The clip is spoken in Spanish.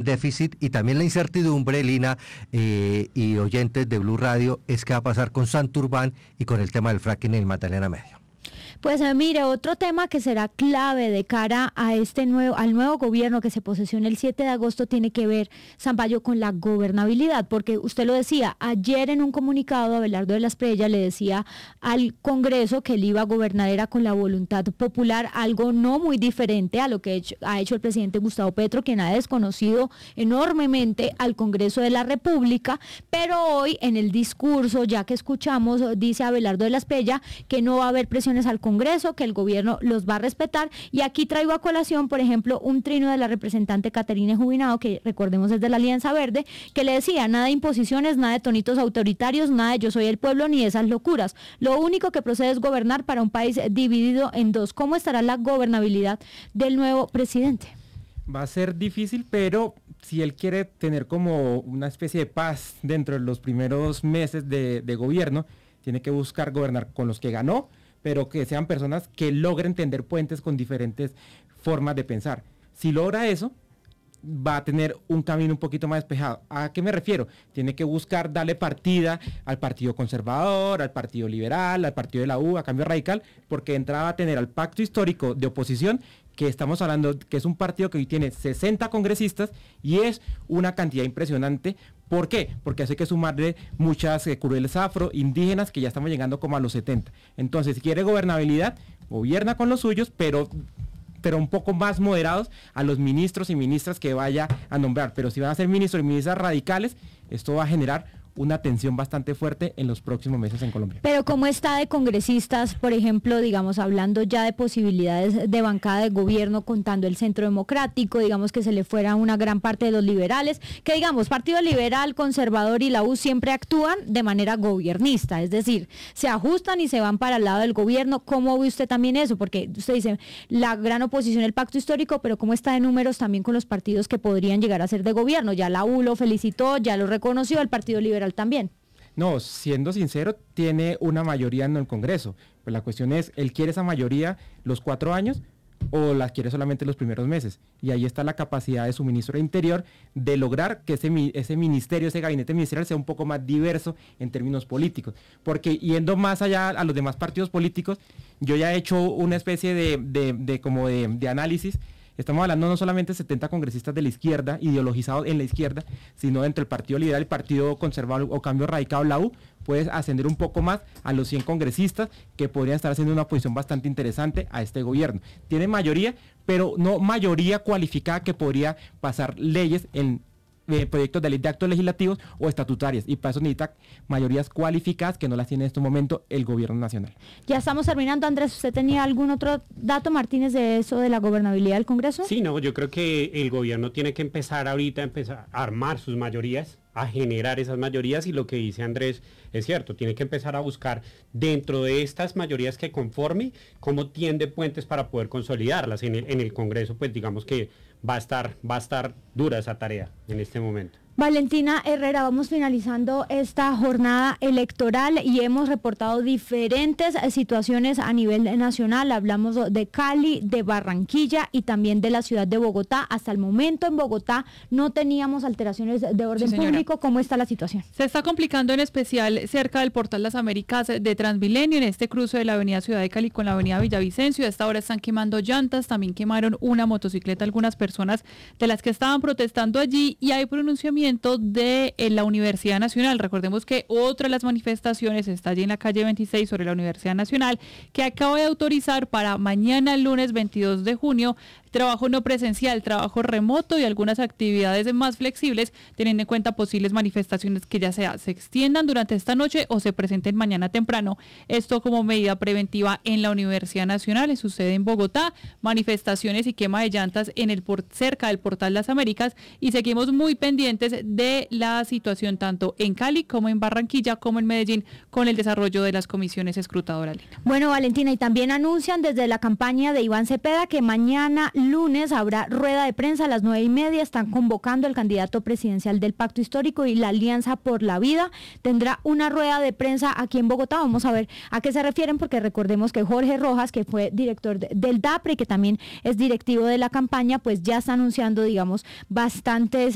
déficit y también la incertidumbre, Lina, y oyentes de Blue Radio, es qué va a pasar con Santurbán y con el tema del fracking en el Magdalena Medio. Pues mire, otro tema que será clave de cara a al nuevo gobierno que se posesiona el 7 de agosto tiene que ver, Zampayo, con la gobernabilidad, porque usted lo decía, ayer en un comunicado Abelardo de la Espriella le decía al Congreso que él iba a gobernar era con la voluntad popular, algo no muy diferente a lo que ha hecho el presidente Gustavo Petro, quien ha desconocido enormemente al Congreso de la República, pero hoy en el discurso, ya que escuchamos, dice Abelardo de la Espriella que no va a haber presiones al Congreso, que el gobierno los va a respetar, y aquí traigo a colación, por ejemplo, un trino de la representante Caterine Jubinado, que recordemos es de la Alianza Verde, que le decía, nada de imposiciones, nada de tonitos autoritarios, nada de yo soy el pueblo, ni esas locuras. Lo único que procede es gobernar para un país dividido en dos. ¿Cómo estará la gobernabilidad del nuevo presidente? Va a ser difícil, pero si él quiere tener como una especie de paz dentro de los primeros meses de gobierno, tiene que buscar gobernar con los que ganó, pero que sean personas que logren tender puentes con diferentes formas de pensar. Si logra eso, va a tener un camino un poquito más despejado. ¿A qué me refiero? Tiene que buscar darle partida al Partido Conservador, al Partido Liberal, al Partido de la U, a Cambio Radical, porque de entrada va a tener al pacto histórico de oposición, que estamos hablando que es un partido que hoy tiene 60 congresistas y es una cantidad impresionante. ¿Por qué? Porque hace que sumarle muchas curules afro, indígenas, que ya estamos llegando como a los 70. Entonces, si quiere gobernabilidad, gobierna con los suyos, pero un poco más moderados a los ministros y ministras que vaya a nombrar. Pero si van a ser ministros y ministras radicales, esto va a generar una tensión bastante fuerte en los próximos meses en Colombia. Pero ¿cómo está de congresistas, por ejemplo, digamos, hablando ya de posibilidades de bancada de gobierno, contando el Centro Democrático, digamos que se le fuera una gran parte de los liberales, que digamos, Partido Liberal, Conservador y la U siempre actúan de manera gobiernista, es decir, se ajustan y se van para el lado del gobierno? ¿Cómo ve usted también eso? Porque usted dice, la gran oposición, el pacto histórico, pero ¿cómo está de números también con los partidos que podrían llegar a ser de gobierno? Ya la U lo felicitó, ya lo reconoció, el Partido Liberal también. No, siendo sincero, tiene una mayoría en el Congreso. Pues la cuestión es, ¿él quiere esa mayoría los 4 años o la quiere solamente los primeros meses? Y ahí está la capacidad de su ministro de Interior de lograr que ese ministerio, ese gabinete ministerial sea un poco más diverso en términos políticos. Porque yendo más allá a los demás partidos políticos, yo ya he hecho una especie de análisis. Estamos hablando no solamente de 70 congresistas de la izquierda, ideologizados en la izquierda, sino dentro del Partido Liberal, el Partido Conservador o Cambio Radical, la U, puedes ascender un poco más a los 100 congresistas que podrían estar haciendo una posición bastante interesante a este gobierno. Tiene mayoría, pero no mayoría cualificada que podría pasar leyes en proyectos de ley de actos legislativos o estatutarias, y para eso necesita mayorías cualificadas que no las tiene en este momento el gobierno nacional. Ya estamos terminando. Andrés, ¿usted tenía algún otro dato, Martínez, de eso de la gobernabilidad del Congreso? Sí, no, yo creo que el gobierno tiene que empezar ahorita a armar sus mayorías, a generar esas mayorías, y lo que dice Andrés es cierto, tiene que empezar a buscar dentro de estas mayorías que conforme cómo tiende puentes para poder consolidarlas en el Congreso. Pues digamos que va a estar dura esa tarea en este momento. Valentina Herrera, vamos finalizando esta jornada electoral y hemos reportado diferentes situaciones a nivel nacional. Hablamos de Cali, de Barranquilla y también de la ciudad de Bogotá. Hasta el momento en Bogotá no teníamos alteraciones de orden público. ¿Cómo está la situación? Se está complicando en especial cerca del Portal Las Américas de Transmilenio, en este cruce de la avenida Ciudad de Cali con la avenida Villavicencio. A esta hora están quemando llantas, también quemaron una motocicleta algunas personas de las que estaban protestando allí, y hay pronunciamiento de la Universidad Nacional. Recordemos que otra de las manifestaciones está allí en la calle 26 sobre la Universidad Nacional, que acaba de autorizar para mañana, lunes 22 de junio, trabajo no presencial, trabajo remoto y algunas actividades más flexibles, teniendo en cuenta posibles manifestaciones que ya sea se extiendan durante esta noche o se presenten mañana temprano. Esto como medida preventiva en la Universidad Nacional. Sucede en Bogotá, manifestaciones y quema de llantas cerca del Portal Las Américas, y seguimos muy pendientes de la situación tanto en Cali como en Barranquilla como en Medellín con el desarrollo de las comisiones escrutadoras. Bueno, Valentina, y también anuncian desde la campaña de Iván Cepeda que mañana lunes habrá rueda de prensa a las 9:30. Están convocando al candidato presidencial del Pacto Histórico y la Alianza por la Vida. Tendrá una rueda de prensa aquí en Bogotá. Vamos a ver a qué se refieren, porque recordemos que Jorge Rojas, que fue director del DAPRE y que también es directivo de la campaña, pues ya está anunciando, digamos, bastantes